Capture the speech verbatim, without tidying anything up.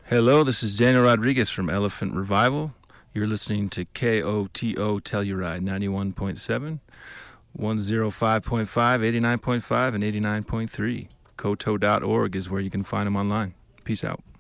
Hello, this is Daniel Rodriguez from Elephant Revival. You're listening to K O T O Telluride ninety-one point seven, one oh five point five, eighty-nine point five, and eighty-nine point three. Koto dot org is where you can find them online. Peace out.